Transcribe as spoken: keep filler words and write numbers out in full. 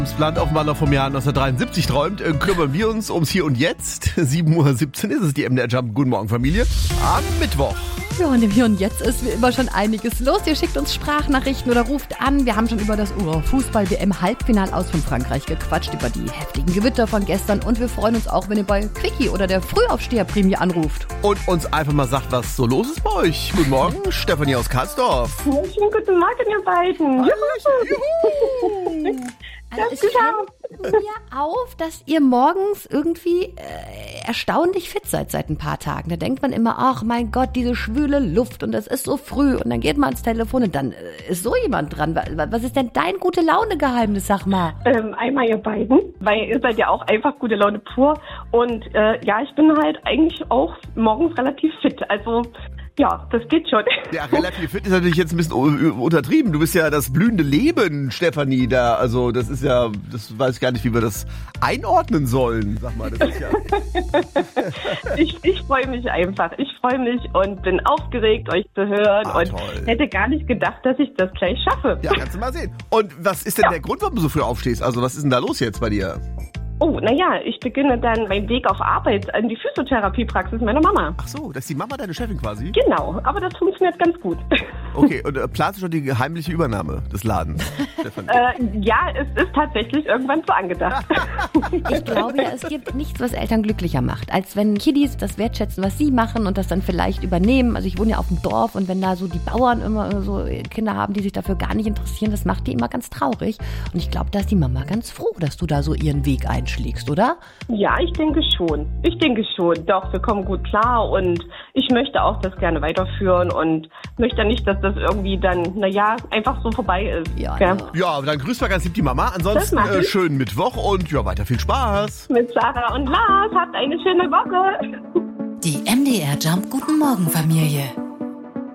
Das Land auf Maler vom Jahr neunzehnhundertdreiundsiebzig träumt, äh, kümmern wir uns ums Hier und Jetzt. sieben Uhr siebzehn ist es, die M D R Jump. Guten Morgen, Familie. Am Mittwoch. Ja, und im Hier und Jetzt ist wie immer schon einiges los. Ihr schickt uns Sprachnachrichten oder ruft an. Wir haben schon über das Fußball-W M-Halbfinal aus von Frankreich gequatscht, über die heftigen Gewitter von gestern. Und wir freuen uns auch, wenn ihr bei Quickie oder der Frühaufsteherprämie anruft. Und uns einfach mal sagt, was so los ist bei euch. Guten Morgen, Stefanie aus Karlsdorf. Schönen guten Morgen, ihr beiden. Juhu. Also es fällt mir auf, dass ihr morgens irgendwie äh, erstaunlich fit seid seit ein paar Tagen. Da denkt man immer, ach mein Gott, diese schwüle Luft und es ist so früh. Und dann geht man ans Telefon und dann äh, ist so jemand dran. Was ist denn dein gute Laune-Geheimnis, sag mal? Ähm, einmal ihr beiden, weil ihr seid ja auch einfach gute Laune pur. Und äh, ja, ich bin halt eigentlich auch morgens relativ fit. Also ja, das geht schon. Ja, relativ fit ist natürlich jetzt ein bisschen untertrieben. Du bist ja das blühende Leben, Stefanie, da. Also das ist ja, das weiß ich gar nicht, wie wir das einordnen sollen. Sag mal, das ist ja... ich ich freue mich einfach. Ich freue mich und bin aufgeregt, euch zu hören. Ah, und toll. Hätte gar nicht gedacht, dass ich das gleich schaffe. Ja, kannst du mal sehen. Und was ist denn Ja. der Grund, warum du so früh aufstehst? Also was ist denn da los jetzt bei dir? Oh, naja, ich beginne dann meinen Weg auf Arbeit an die Physiotherapiepraxis meiner Mama. Ach so, das ist die Mama deine Chefin quasi? Genau, aber das funktioniert ganz gut. Okay, und äh, planst du schon die heimliche Übernahme des Ladens, Stefanie? äh, ja, es ist tatsächlich irgendwann so angedacht. Ich glaube ja, es gibt nichts, was Eltern glücklicher macht, als wenn Kiddies das wertschätzen, was sie machen und das dann vielleicht übernehmen. Also ich wohne ja auf dem Dorf und wenn da so die Bauern immer so Kinder haben, die sich dafür gar nicht interessieren, das macht die immer ganz traurig. Und ich glaube, da ist die Mama ganz froh, dass du da so ihren Weg einschlägst, oder? Ja, ich denke schon. Ich denke schon. Doch, wir kommen gut klar und ich möchte auch das gerne weiterführen und möchte nicht, dass das irgendwie dann, naja, einfach so vorbei ist. Ja, Gell? ja. Ja, dann grüß mal ganz lieb die Mama. Ansonsten Das mach äh, ich. schönen Mittwoch und ja, weiter viel Spaß. Mit Sarah und Lars. Habt eine schöne Woche. Die M D R Jump Guten Morgen Familie.